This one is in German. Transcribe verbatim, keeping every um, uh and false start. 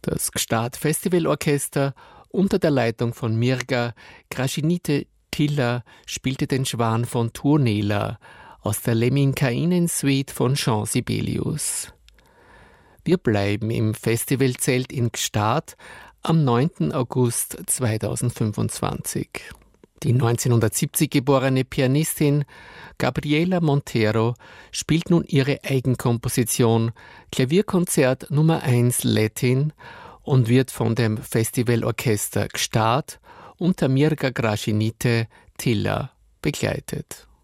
Das Gstaad Festivalorchester unter der Leitung von Mirga Gražinytė-Tyla spielte den Schwan von Tuonela aus der Lemminkäinen-Suite von Jean Sibelius. Wir bleiben im Festivalzelt in Gstaad am neunten August zweitausendfünfundzwanzig. Die neunzehnhundertsiebzig geborene Pianistin Gabriela Montero spielt nun ihre Eigenkomposition Klavierkonzert Nummer eins Latin und wird von dem Festivalorchester Gstaad unter Mirga Gražinytė-Tyla begleitet.